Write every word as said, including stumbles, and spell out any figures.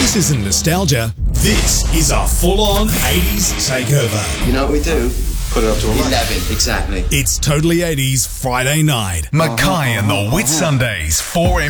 This isn't nostalgia. This is a full-on eighties takeover. You know what we do? Put it up to eleven. eleven, exactly. It's Totally eighties Friday night. Mackay and the Whitsundays, four